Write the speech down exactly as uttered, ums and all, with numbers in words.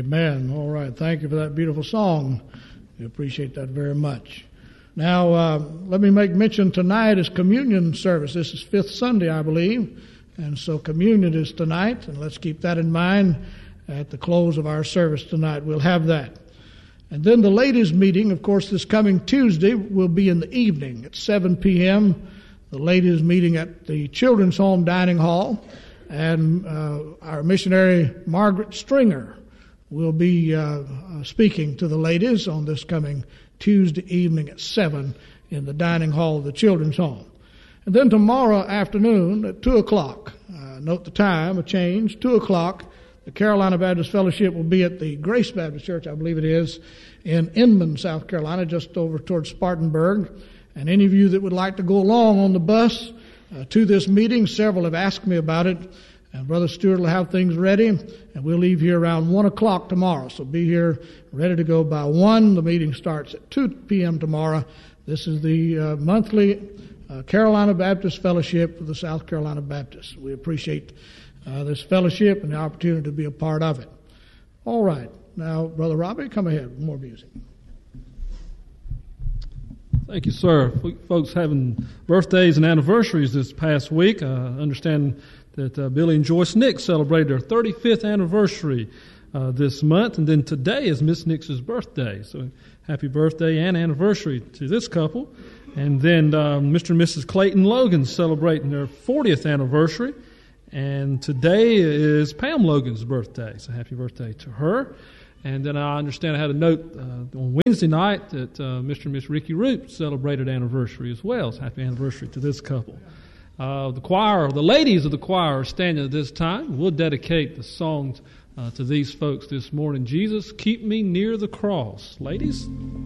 Amen. All right. Thank you for that beautiful song. We appreciate that very much. Now, uh, let me make mention tonight is communion service. This is fifth Sunday, I believe. And so communion is tonight. And let's keep that in mind at the close of our service tonight. We'll have that. And then the ladies' meeting, of course, this coming Tuesday will be in the evening at seven p.m. The ladies' meeting at the Children's Home Dining Hall. And uh, our missionary, Margaret Stringer, will be uh, uh, speaking to the ladies on this coming Tuesday evening at seven in the dining hall of the Children's Home. And then tomorrow afternoon at two o'clock, uh, note the time, a change, two o'clock, the Carolina Baptist Fellowship will be at the Grace Baptist Church, I believe it is, in Inman, South Carolina, just over towards Spartanburg. And any of you that would like to go along on the bus uh, to this meeting, several have asked me about it. And Brother Stewart will have things ready, and we'll leave here around one o'clock tomorrow. So be here ready to go by one. The meeting starts at two p.m. tomorrow. This is the uh, monthly uh, Carolina Baptist Fellowship of the South Carolina Baptists. We appreciate uh, this fellowship and the opportunity to be a part of it. All right. Now, Brother Robbie, come ahead with more music. Thank you, sir. Folks having birthdays and anniversaries this past week. I uh, understand that uh, Billy and Joyce Nix celebrated their thirty-fifth anniversary uh, this month, and then today is Miss Nix's birthday. So happy birthday and anniversary to this couple. And then um, Mister and Missus Clayton Logan celebrating their fortieth anniversary, and today is Pam Logan's birthday. So happy birthday to her. And then I understand I had a note uh, on Wednesday night that uh, Mister and Miss Ricky Root celebrated anniversary as well. So happy anniversary to this couple. Uh, the choir, the ladies of the choir are standing at this time. We'll dedicate the songs uh, to these folks this morning. Jesus, keep me near the cross. Ladies.